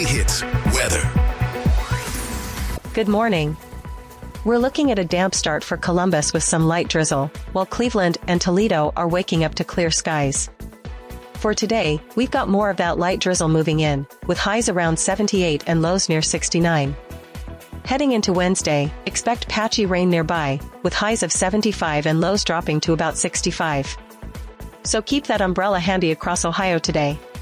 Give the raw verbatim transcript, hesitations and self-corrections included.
Weekly Hits weather. Good morning. We're looking at a damp start for Columbus with some light drizzle, while Cleveland and Toledo are waking up to clear skies. For today, we've got more of that light drizzle moving in, with highs around seventy-eight and lows near sixty-nine. Heading into Wednesday, expect patchy rain nearby, with highs of seventy-five and lows dropping to about sixty-five. So keep that umbrella handy across Ohio today.